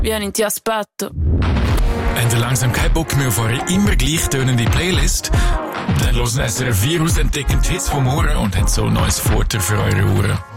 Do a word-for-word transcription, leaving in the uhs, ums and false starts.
Vieni, ti aspetto. Habt ihr langsam keinen Bock mehr auf eure immer gleich tönende Playlist? Dann hören S R F vier aus, entdecken die Hits vom Ohren und haben so ein neues Futter für eure Ohren.